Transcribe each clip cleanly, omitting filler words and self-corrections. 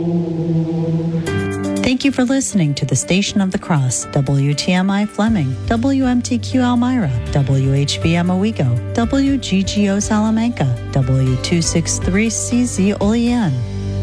Thank you for listening to the Station of the Cross, WTMI Fleming, WMTQ Elmira, WHVM Owego, WGGO Salamanca, W263CZ Olean.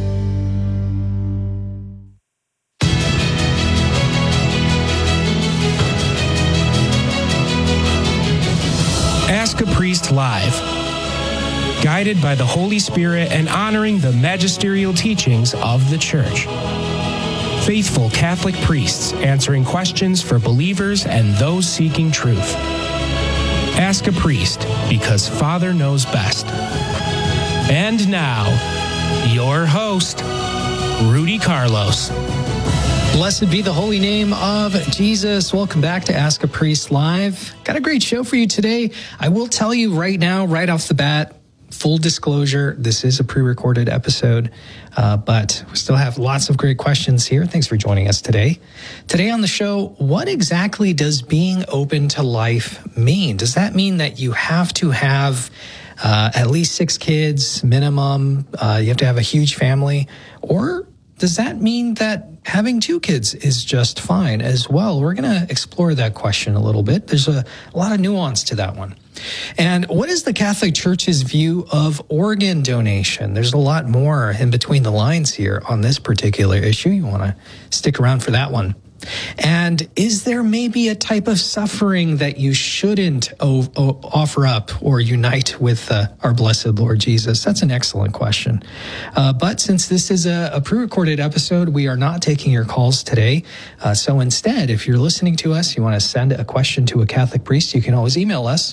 Ask a Priest Live. Guided by the Holy Spirit and honoring the magisterial teachings of the Church. Faithful Catholic priests answering questions for believers and those seeking truth. Ask a priest, because Father knows best. And now, your host, Rudy Carlos. Blessed be the holy name of Jesus. Welcome back to Ask a Priest Live. Got a great show for you today. I will tell you right now, right off the bat, full disclosure, this is a pre-recorded episode, but we still have lots of great questions here. Thanks for joining us today. Today on the show, what exactly does being open to life mean? Does that mean that you have to have at least 6 kids minimum? You have to have a huge family? Or does that mean that having 2 kids is just fine as well? We're going to explore that question a little bit. There's a lot of nuance to that one. And what is the Catholic Church's view of organ donation? There's a lot more in between the lines here on this particular issue. You want to stick around for that one. And is there maybe a type of suffering that you shouldn't offer up or unite with our blessed Lord Jesus? That's an excellent question. But since this is a pre-recorded episode, we are not taking your calls today. So instead, if you're listening to us, you want to send a question to a Catholic priest, you can always email us,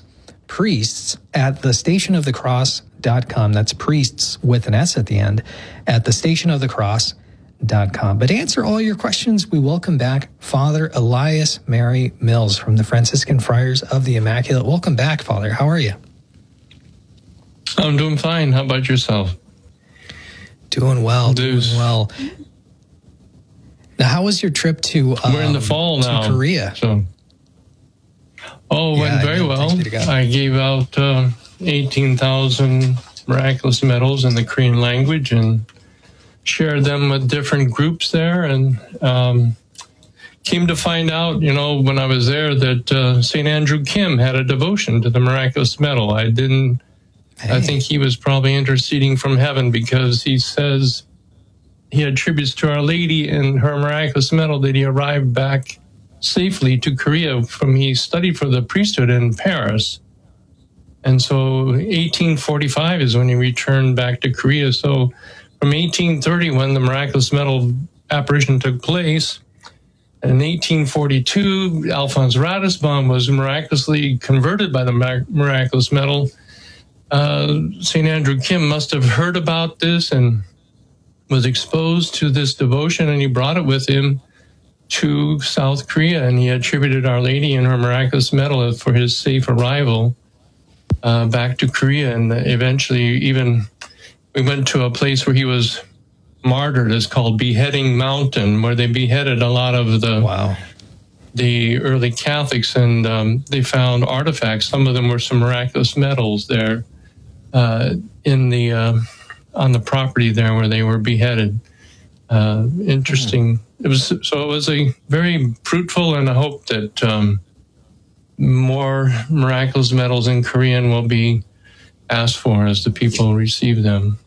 priests@thestationofthecross.com. That's priests with an S at the end, at thestationofthecross.com. But to answer all your questions, we welcome back Father Elias Mary Mills from the Franciscan Friars of the Immaculate. Welcome back, Father. How are you? I'm doing fine. How about yourself? Doing well. Now, how was your trip to we're in the fall now, Korea? So. Went very well. I gave out 18,000 miraculous medals in the Korean language and shared them with different groups there, and came to find out, when I was there, that St. Andrew Kim had a devotion to the miraculous medal. I think he was probably interceding from heaven, because he says he attributes to Our Lady and her miraculous medal that he arrived back safely to Korea he studied for the priesthood in Paris. And so 1845 is when he returned back to Korea. So from 1830, when the miraculous medal apparition took place, in 1842, Alphonse Ratisbonne was miraculously converted by the miraculous medal. St. Andrew Kim must have heard about this and was exposed to this devotion, and he brought it with him to South Korea, and he attributed Our Lady and her miraculous medal for his safe arrival back to Korea. And eventually, even we went to a place where he was martyred. It's called Beheading Mountain, where they beheaded a lot of the early Catholics, and they found artifacts. Some of them were some miraculous medals there in the on the property there where they were beheaded. Interesting. It was a very fruitful, and I hope that more miraculous medals in Korean will be asked for as the people receive them.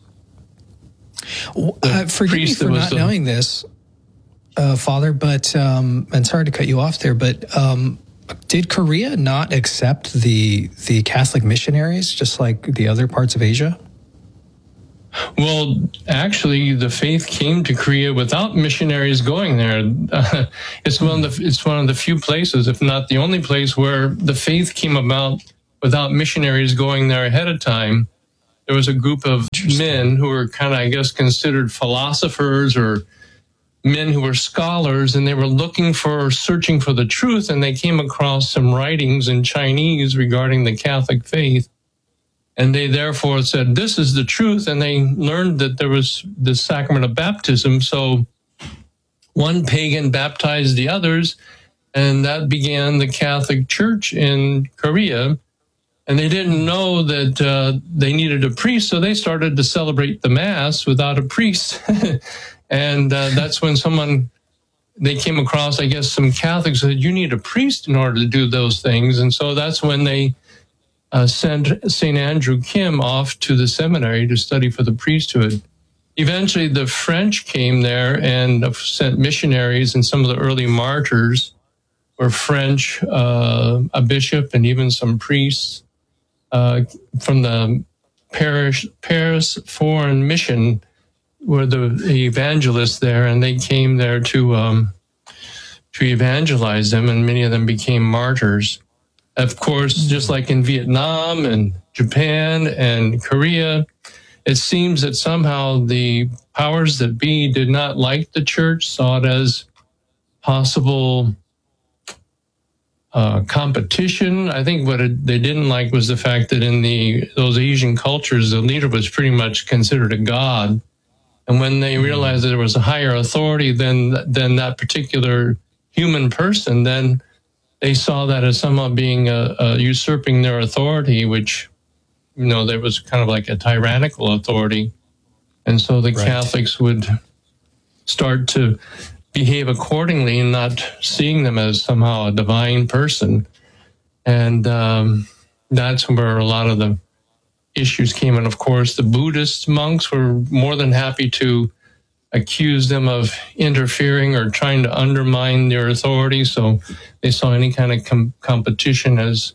Forgive me for not knowing this, Father, but and sorry to cut you off there, but did Korea not accept the Catholic missionaries just like the other parts of Asia? Well, actually, the faith came to Korea without missionaries going there. It's one of the few places, if not the only place, where the faith came about without missionaries going there ahead of time. There was a group of men who were kind of, I guess, considered philosophers or men who were scholars, and they were searching for the truth, and they came across some writings in Chinese regarding the Catholic faith. And they therefore said, this is the truth. And they learned that there was the sacrament of baptism. So one pagan baptized the others, and that began the Catholic Church in Korea. And they didn't know that they needed a priest, so they started to celebrate the Mass without a priest. And that's when they came across, I guess, some Catholics said, you need a priest in order to do those things. And so that's when they sent St. Andrew Kim off to the seminary to study for the priesthood. Eventually, the French came there and sent missionaries, and some of the early martyrs were French, a bishop, and even some priests from the Paris Foreign Mission were the evangelists there, and they came there to evangelize them, and many of them became martyrs. Of course, just like in Vietnam and Japan and Korea, it seems that somehow the powers that be did not like the church, saw it as possible competition. I think what they didn't like was the fact that in those Asian cultures, the leader was pretty much considered a god. And when they realized that there was a higher authority than that particular human person, then they saw that as somehow being usurping their authority, which, there was kind of like a tyrannical authority. And so the Catholics would start to behave accordingly and not seeing them as somehow a divine person. And that's where a lot of the issues came. And of course, the Buddhist monks were more than happy to accuse them of interfering or trying to undermine their authority. So they saw any kind of competition as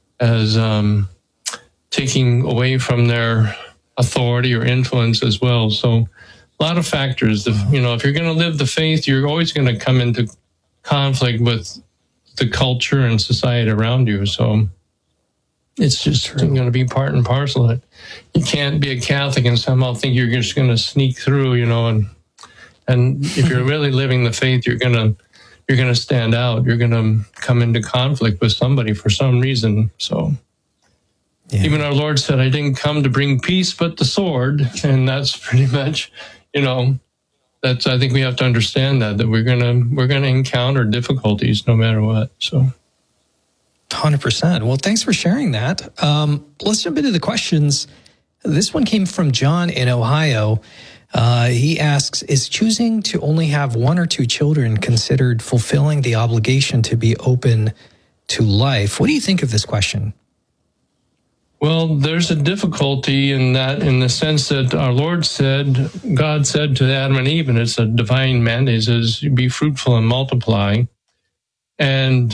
taking away from their authority or influence as well. So a lot of factors. If you're going to live the faith, you're always going to come into conflict with the culture and society around you. So it's just going to be part and parcel of it. You can't be a Catholic and somehow think you're just going to sneak through, and if you're really living the faith, you're going to stand out. You're going to come into conflict with somebody for some reason. So even our Lord said, I didn't come to bring peace, but the sword. And that's pretty much, I think we have to understand that we're going to encounter difficulties no matter what. So 100%. Well, thanks for sharing that. Let's jump into the questions. This one came from John in Ohio. He asks, is choosing to only have one or two children considered fulfilling the obligation to be open to life? What do you think of this question? Well, there's a difficulty in that, in the sense that our Lord said, God said to Adam and Eve, and it's a divine mandate, says, be fruitful and multiply. And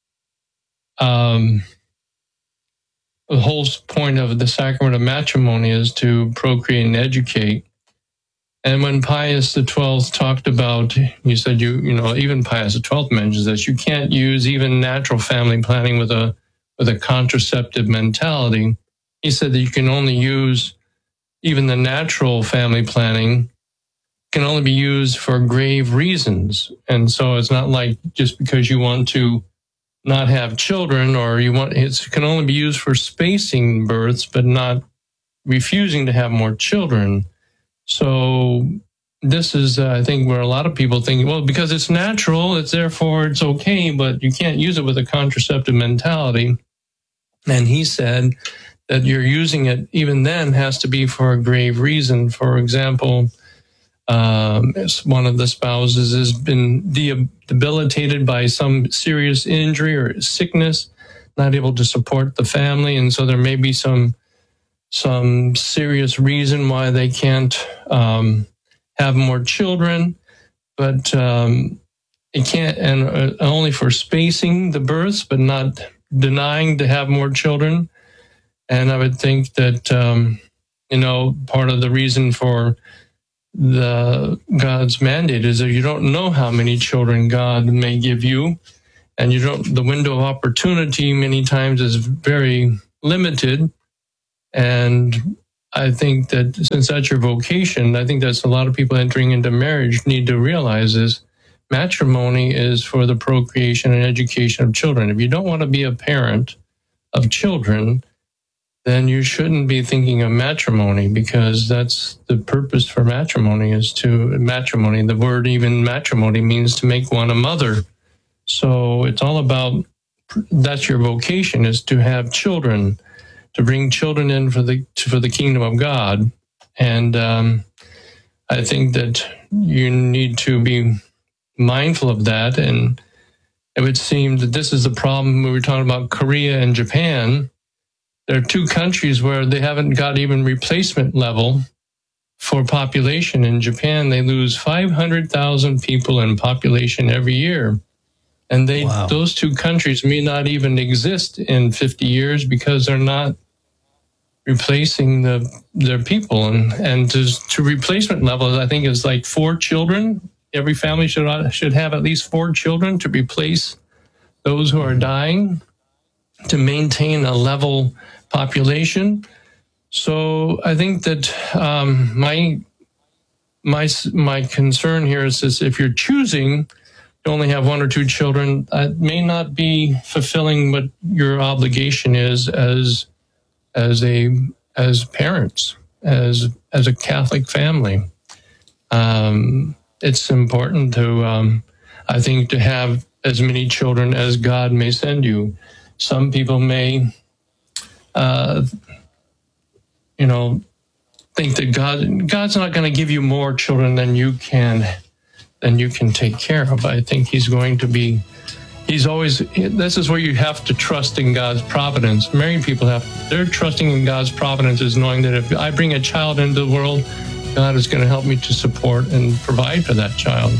the whole point of the sacrament of matrimony is to procreate and educate. And when Pius XII talked about, he said, even Pius XII mentions this, you can't use even natural family planning with a contraceptive mentality. He said that you can only use even the natural family planning can only be used for grave reasons. And so it's not like just because you want to not have children it can only be used for spacing births, but not refusing to have more children. So this is, I think, where a lot of people think, well, because it's natural, therefore it's okay, but you can't use it with a contraceptive mentality. And he said that you're using it even then has to be for a grave reason. For example, one of the spouses has been debilitated by some serious injury or sickness, not able to support the family, and so there may be some serious reason why they can't have more children, but it can't, and only for spacing the births, but not denying to have more children. And I would think that part of the reason for God's mandate is that you don't know how many children God may give you, and the window of opportunity many times is very limited. And I think that since that's your vocation, I think that's a lot of people entering into marriage need to realize is matrimony is for the procreation and education of children. If you don't want to be a parent of children, then you shouldn't be thinking of matrimony, because that's the purpose for matrimony matrimony. The word even matrimony means to make one a mother. So it's all about, that's your vocation, is to have children, to bring children in for the kingdom of God. And I think that you need to be mindful of that. And it would seem that this is the problem. We were talking about Korea and Japan. There are two countries where they haven't got even replacement level for population. In Japan, they lose 500,000 people in population every year. And those two countries may not even exist in 50 years because they're not replacing their people. And to replacement levels, I think is like 4 children. Every family should have at least 4 children to replace those who are dying to maintain a level population. So I think that my concern here is this: if you're choosing to only have 1 or 2 children, it may not be fulfilling what your obligation is as parents, as a Catholic family. It's important to, I think, to have as many children as God may send you. Some people may, think that God's not going to give you more children than you can take care of. I think He's always, this is where you have to trust in God's providence. Married people they're trusting in God's providence, is knowing that if I bring a child into the world, God is going to help me to support and provide for that child.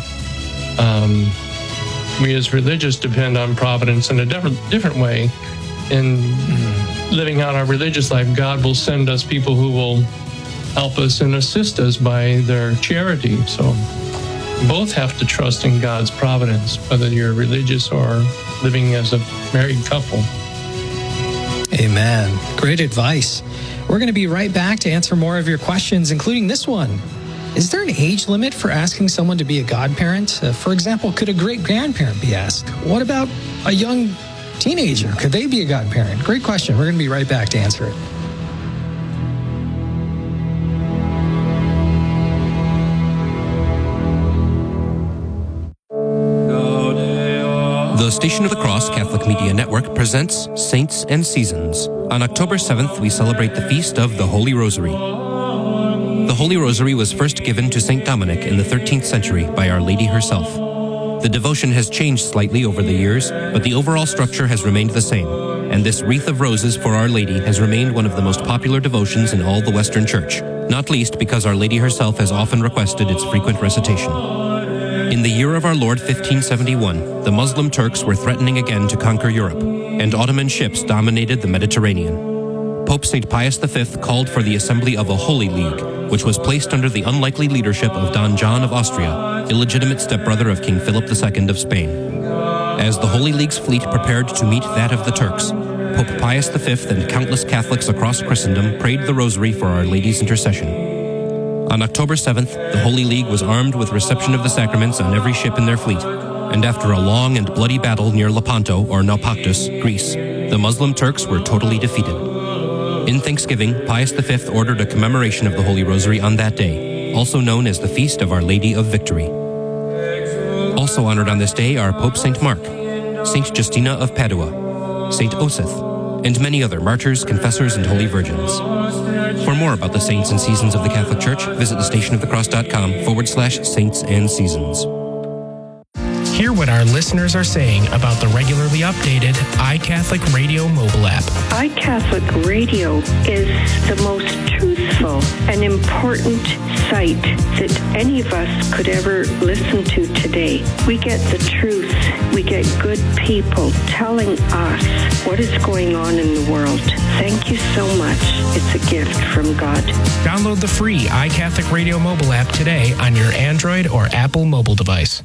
We as religious depend on providence in a different way. In living out our religious life, God will send us people who will help us and assist us by their charity. So both have to trust in God's providence, whether you're religious or living as a married couple. Amen. Great advice. We're going to be right back to answer more of your questions, including this one. Is there an age limit for asking someone to be a godparent? For example, could a great-grandparent be asked? What about a young teenager? Could they be a godparent? Great question. We're going to be right back to answer it. The Station of the Cross Catholic Media Network presents Saints and Seasons. On October 7th, we celebrate the Feast of the Holy Rosary. The Holy Rosary was first given to St. Dominic in the 13th century by Our Lady herself. The devotion has changed slightly over the years, but the overall structure has remained the same, and this wreath of roses for Our Lady has remained one of the most popular devotions in all the Western Church, not least because Our Lady herself has often requested its frequent recitation. In the year of our Lord 1571, the Muslim Turks were threatening again to conquer Europe, and Ottoman ships dominated the Mediterranean. Pope St. Pius V called for the assembly of a Holy League, which was placed under the unlikely leadership of Don John of Austria, illegitimate stepbrother of King Philip II of Spain. As the Holy League's fleet prepared to meet that of the Turks, Pope Pius V and countless Catholics across Christendom prayed the Rosary for Our Lady's intercession. On October 7th, the Holy League was armed with reception of the sacraments on every ship in their fleet, and after a long and bloody battle near Lepanto, or Naupactus, Greece, the Muslim Turks were totally defeated. In thanksgiving, Pius V ordered a commemoration of the Holy Rosary on that day, also known as the Feast of Our Lady of Victory. Also honored on this day are Pope St. Mark, St. Justina of Padua, St. Osith, and many other martyrs, confessors, and holy virgins. For more about the saints and seasons of the Catholic Church, visit thestationofthecross.com/saints and seasons. Hear what our listeners are saying about the regularly updated iCatholic Radio mobile app. iCatholic Radio is the most truthful and important site that any of us could ever listen to today. We get the truth. We get good people telling us what is going on in the world. Thank you so much. It's a gift from God. Download the free iCatholic Radio mobile app today on your Android or Apple mobile device.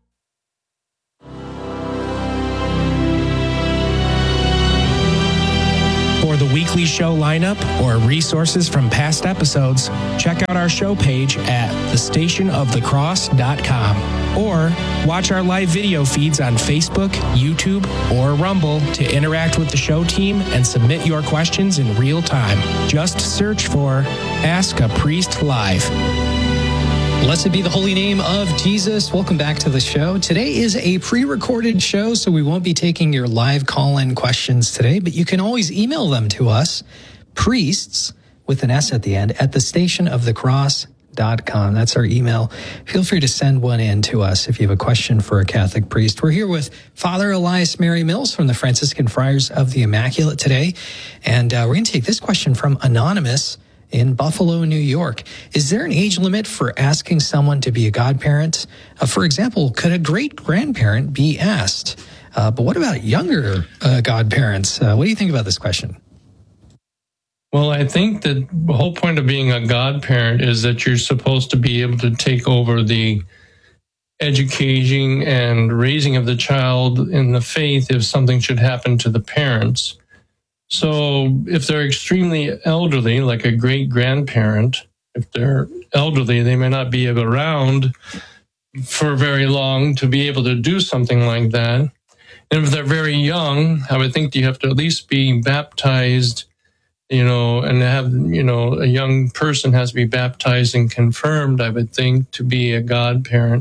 For the weekly show lineup or resources from past episodes, check out our show page at thestationofthecross.com or watch our live video feeds on Facebook, YouTube, or Rumble to interact with the show team and submit your questions in real time. Just search for Ask a Priest Live. Blessed be the holy name of Jesus. Welcome back to the show. Today is a pre-recorded show, so we won't be taking your live call-in questions today, but you can always email them to us, priests, with an S at the end, at thestationofthecross.com. catholiccuriosity@gmail.com. That's our email. Feel free to send one in to us if you have a question for a Catholic priest. We're here with Father Elias Mary Mills from the Franciscan Friars of the Immaculate today. And we're going to take this question from Anonymous in Buffalo, New York. Is there an age limit for asking someone to be a godparent? For example, could a great-grandparent be asked? But what about younger godparents? What do you think about this question? Well, I think that the whole point of being a godparent is that you're supposed to be able to take over the educating and raising of the child in the faith if something should happen to the parents. So if they're extremely elderly, like a great-grandparent, if they're elderly, they may not be around for very long to be able to do something like that. And if they're very young, I would think you have to at least be baptized, and have, a young person has to be baptized and confirmed, I would think, to be a godparent.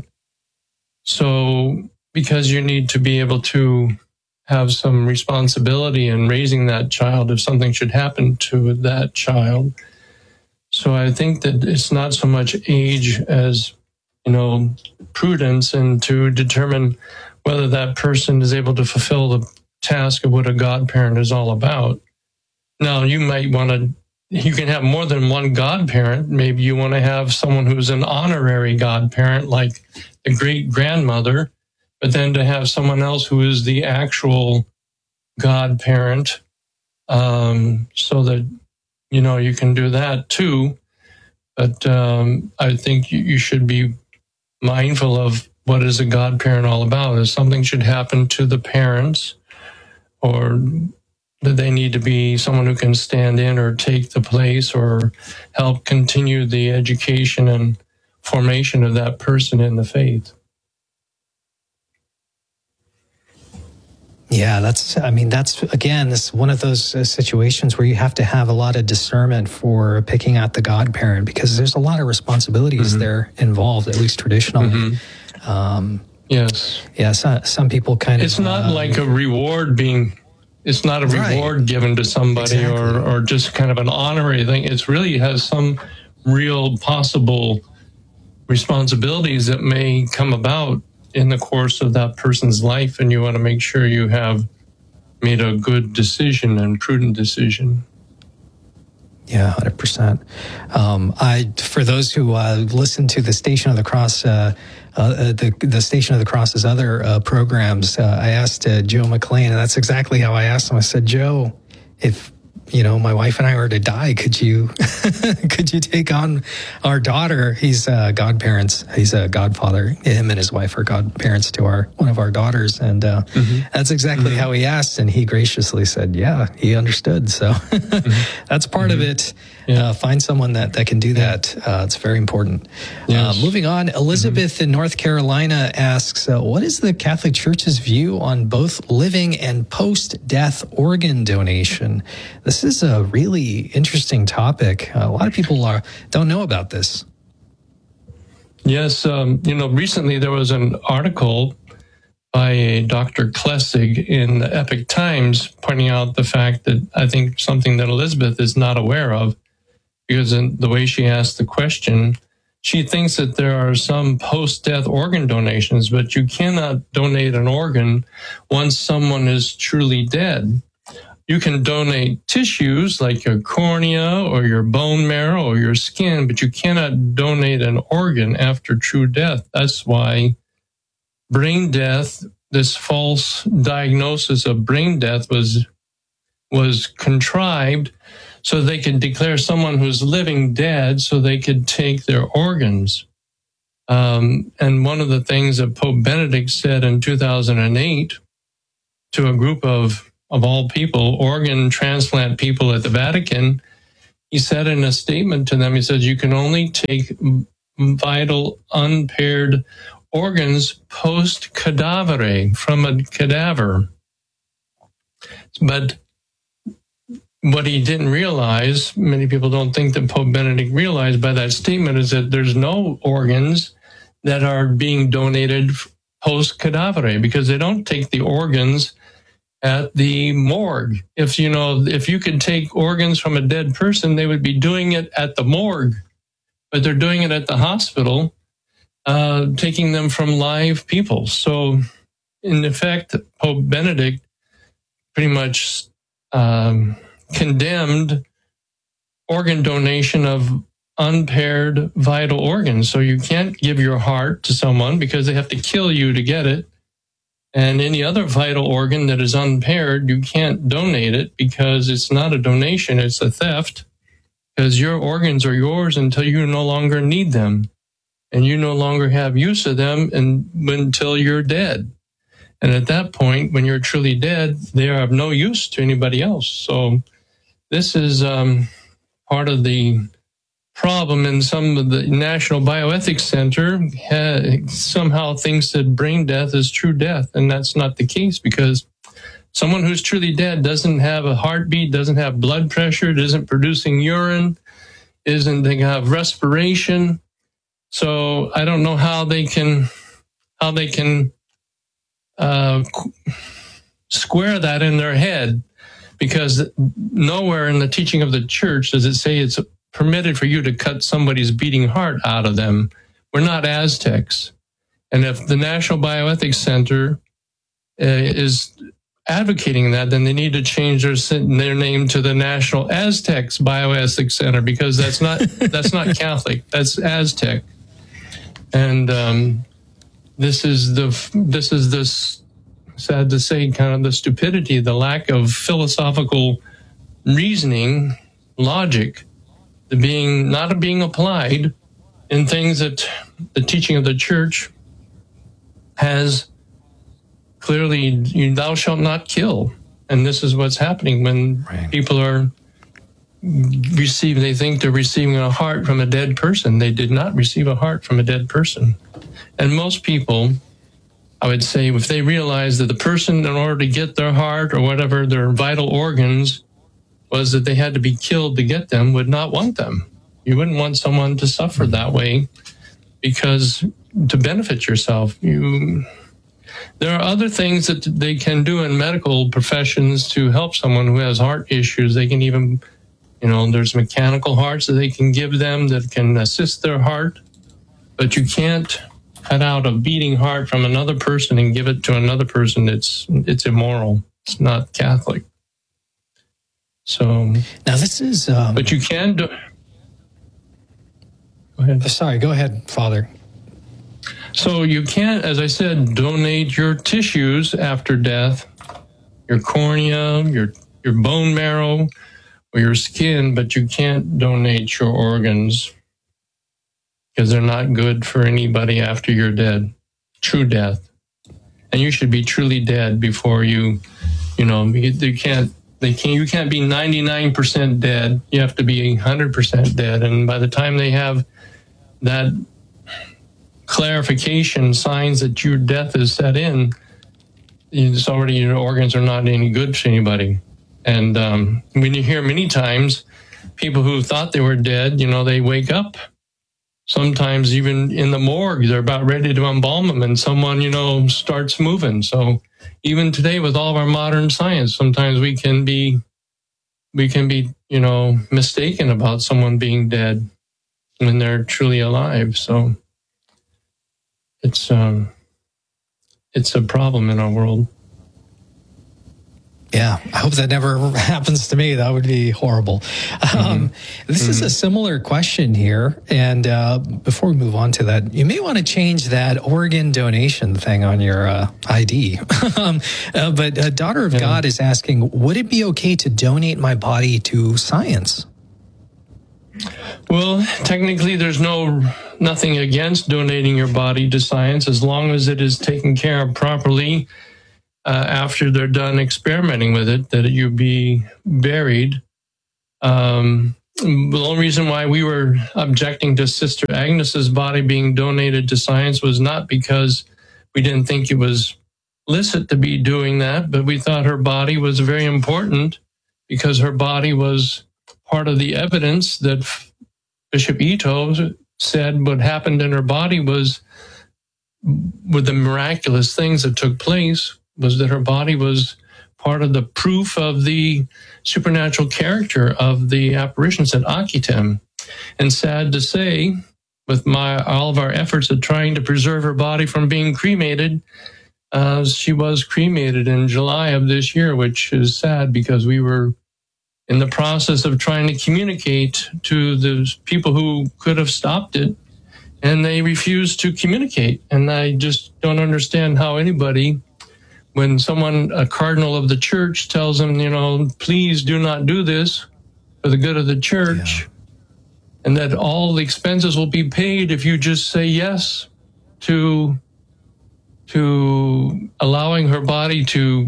So because you need to be able to have some responsibility in raising that child if something should happen to that child. So I think that it's not so much age as, prudence, and to determine whether that person is able to fulfill the task of what a godparent is all about. Now, you might you can have more than one godparent. Maybe you want to have someone who's an honorary godparent, like the great-grandmother, but then to have someone else who is the actual godparent, so that, you can do that too. But I think you should be mindful of what is a godparent all about. If something should happen to the parents, or that they need to be someone who can stand in or take the place or help continue the education and formation of that person in the faith. Yeah, that's again, this one of those situations where you have to have a lot of discernment for picking out the godparent, because there's a lot of responsibilities there involved, at least traditionally. Yes. Yeah, some people kind of... It's not like a reward it's not a reward given to somebody, exactly, or just kind of an honorary thing. It really has some real possible responsibilities that may come about in the course of that person's life, and you want to make sure you have made a good decision and prudent decision. Yeah, 100%. For those who listen to the Station of the Cross, the Station of the Cross's other programs, I asked Joe McLean, and that's exactly how I asked him. I said, Joe, if my wife and I were to die, could you take on our daughter? He's godparents. He's a godfather. Him and his wife are godparents to one of our daughters. And that's exactly how he asked. And he graciously said, yeah, he understood. So that's part of it. Yeah. Find someone that can do that. It's very important. Yes. Moving on, Elizabeth in North Carolina asks, what is the Catholic Church's view on both living and post-death organ donation? This is a really interesting topic. A lot of people don't know about this. Yes, recently there was an article by Dr. Klessig in the Epoch Times pointing out the fact that I think something that Elizabeth is not aware of, because in the way she asked the question, she thinks that there are some post-death organ donations, but you cannot donate an organ once someone is truly dead. You can donate tissues like your cornea or your bone marrow or your skin, but you cannot donate an organ after true death. That's why brain death, this false diagnosis of brain death was contrived so they could declare someone who's living dead so they could take their organs. And one of the things that Pope Benedict said in 2008 to a group of all people, organ transplant people at the Vatican, he said in a statement to them, he says, you can only take vital, unpaired organs post-cadavere, from a cadaver. But what he didn't realize, many people don't think that Pope Benedict realized by that statement, is that there's no organs that are being donated post-cadavere, because they don't take the organs at the morgue. If you could take organs from a dead person, they would be doing it at the morgue. but they're doing it at the hospital, taking them from live people. So, in effect, Pope Benedict pretty much condemned organ donation of unpaired vital organs. So you can't give your heart to someone because they have to kill you to get it. And any other vital organ that is unpaired, you can't donate it because it's not a donation, it's a theft, because your organs are yours until you no longer need them. And you no longer have use of them until you're dead. And at that point, when you're truly dead, they are of no use to anybody else. So this is part of the problem, and some of the National Bioethics Center somehow thinks that brain death is true death, and that's not the case, because someone who's truly dead doesn't have a heartbeat, doesn't have blood pressure, isn't producing urine, they have respiration. So I don't know how they can square that in their head, because nowhere in the teaching of the church does it say it's permitted for you to cut somebody's beating heart out of them. We're not Aztecs. And if the National Bioethics Center is advocating that, then they need to change their name to the National Aztecs Bioethics Center, because that's not Catholic. That's Aztec. And this is sad to say, kind of the stupidity, the lack of philosophical reasoning, logic, not being applied in things that the teaching of the church has clearly, thou shalt not kill. And this is what's happening when people are they think they're receiving a heart from a dead person. They did not receive a heart from a dead person. And most people, I would say, if they realize that the person, in order to get their heart or whatever, their vital organs, was that they had to be killed to get them, would not want them. You wouldn't want someone to suffer that way, because to benefit yourself, there are other things that they can do in medical professions to help someone who has heart issues. They can even, there's mechanical hearts that they can give them that can assist their heart, but you can't cut out a beating heart from another person and give it to another person. It's immoral. It's not Catholic. So now this is, but you can do. Go ahead. Sorry, go ahead, Father. So you can't, as I said, donate your tissues after death, your cornea, your bone marrow, or your skin, but you can't donate your organs because they're not good for anybody after you're dead. True death, and you should be truly dead before you can't be 99% dead. You have to be 100% dead. And by the time they have that clarification, signs that your death is set in, it's already, your organs are not any good to anybody. And when you hear many times people who thought they were dead, they wake up. Sometimes even in the morgue, they're about ready to embalm them, and someone, starts moving. So even today, with all of our modern science, sometimes we can be, mistaken about someone being dead when they're truly alive. So it's a problem in our world. Yeah, I hope that never happens to me. That would be horrible. This is a similar question here. And before we move on to that, you may want to change that organ donation thing on your ID. But a daughter of God is asking, would it be okay to donate my body to science? Well, technically, there's nothing against donating your body to science, as long as it is taken care of properly. After they're done experimenting with it, that you be buried. The only reason why we were objecting to Sister Agnes's body being donated to science was not because we didn't think it was licit to be doing that, but we thought her body was very important, because her body was part of the evidence that Bishop Ito said what happened in her body was, with the miraculous things that took place, was that her body was part of the proof of the supernatural character of the apparitions at Akitem. And sad to say, with all of our efforts at trying to preserve her body from being cremated, she was cremated in July of this year, which is sad because we were in the process of trying to communicate to the people who could have stopped it, and they refused to communicate. And I just don't understand how anybody, when someone, a cardinal of the church, tells them, please do not do this for the good of the church, and that all the expenses will be paid if you just say yes to allowing her body to,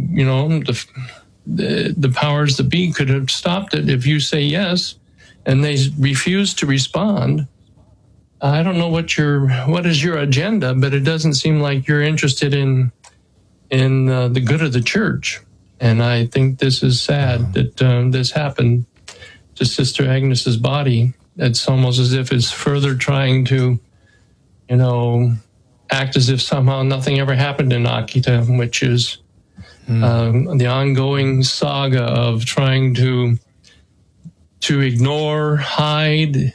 the powers that be could have stopped it if you say yes, and they refuse to respond. I don't know what is your agenda, but it doesn't seem like you're interested in the good of the church. And I think this is sad that this happened to Sister Agnes's body. It's almost as if it's further trying to, act as if somehow nothing ever happened in Akita, which is the ongoing saga of trying to ignore, hide,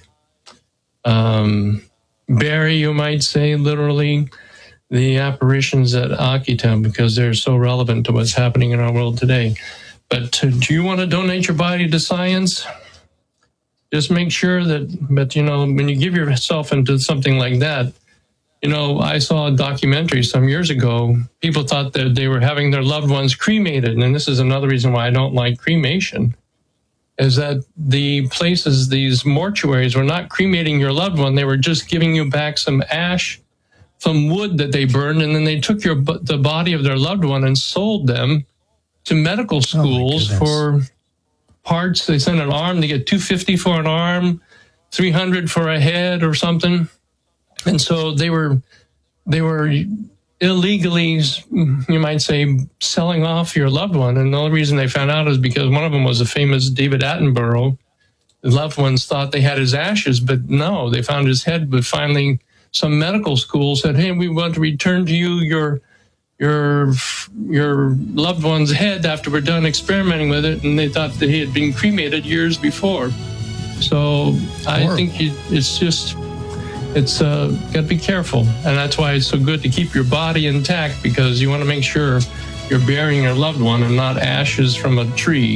bury, you might say, literally, the apparitions at Akita, because they're so relevant to what's happening in our world today. But do you want to donate your body to science? Just make sure that, when you give yourself into something like that, I saw a documentary some years ago. People thought that they were having their loved ones cremated. And this is another reason why I don't like cremation, is that the places, these mortuaries, were not cremating your loved one. They were just giving you back some ash, some wood that they burned, and then they took the body of their loved one and sold them to medical schools for parts. They sent an arm, they get $250 for an arm, $300 for a head or something. And so they were illegally, you might say, selling off your loved one. And the only reason they found out is because one of them was a famous David Attenborough. The loved ones thought they had his ashes, but no, they found his head. But finally, some medical school said, "Hey, we want to return to you your loved one's head after we're done experimenting with it." And they thought that he had been cremated years before. So I think it's got to be careful. And that's why it's so good to keep your body intact, because you want to make sure you're burying your loved one and not ashes from a tree.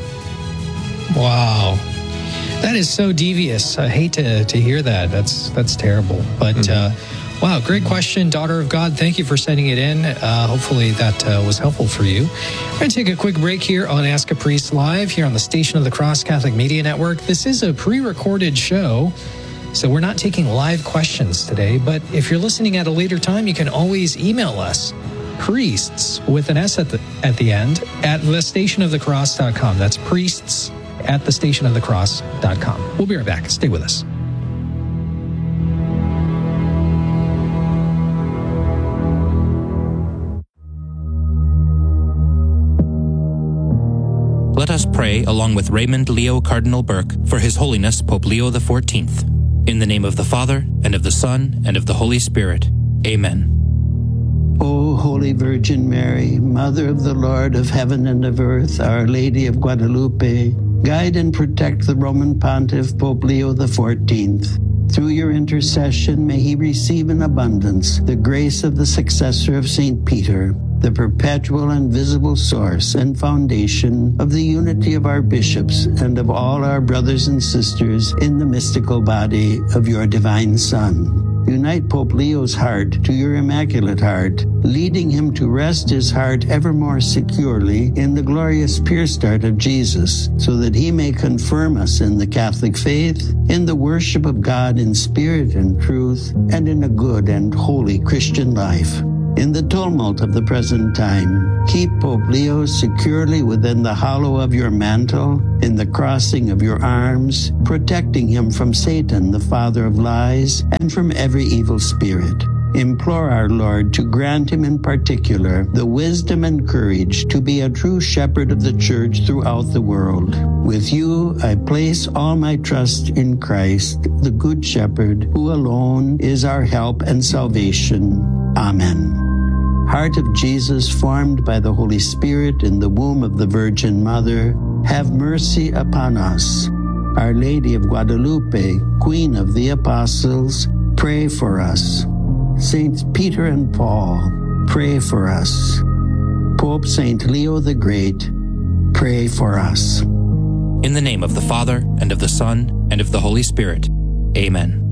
Wow. That is so devious. I hate to hear that. That's terrible. But wow, great question, Daughter of God. Thank you for sending it in. Hopefully that was helpful for you. We're going to take a quick break here on Ask a Priest Live here on the Station of the Cross Catholic Media Network. This is a pre-recorded show, so we're not taking live questions today. But if you're listening at a later time, you can always email us, priests with an S at the end, at thestationofthecross.com. That's priests at thestationofthecross.com. We'll be right back. Stay with us. Let us pray along with Raymond Leo Cardinal Burke for His Holiness Pope Leo XIV. In the name of the Father, and of the Son, and of the Holy Spirit. Amen. O Holy Virgin Mary, Mother of the Lord of heaven and of earth, Our Lady of Guadalupe, guide and protect the Roman Pontiff Pope Leo XIV. Through your intercession, may he receive in abundance the grace of the successor of St. Peter, the perpetual and visible source and foundation of the unity of our bishops and of all our brothers and sisters in the mystical body of your divine Son. Unite Pope Leo's heart to your Immaculate Heart, leading him to rest his heart ever more securely in the glorious pure start of Jesus, so that he may confirm us in the Catholic faith, in the worship of God in spirit and truth, and in a good and holy Christian life. In the tumult of the present time, keep Pope Leo securely within the hollow of your mantle, in the crossing of your arms, protecting him from Satan, the father of lies, and from every evil spirit. Implore our Lord to grant him in particular the wisdom and courage to be a true shepherd of the Church throughout the world. With you, I place all my trust in Christ, the Good Shepherd, who alone is our help and salvation. Amen. Heart of Jesus, formed by the Holy Spirit in the womb of the Virgin Mother, have mercy upon us. Our Lady of Guadalupe, Queen of the Apostles, pray for us. Saints Peter and Paul, pray for us. Pope Saint Leo the Great, pray for us. In the name of the Father, and of the Son, and of the Holy Spirit. Amen.